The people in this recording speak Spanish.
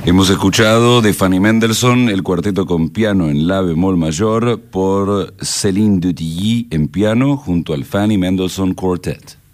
Hemos escuchado de Fanny Mendelssohn el cuarteto con piano en la bemol mayor por Céline Dutilleux en piano junto al Fanny Mendelssohn Quartet.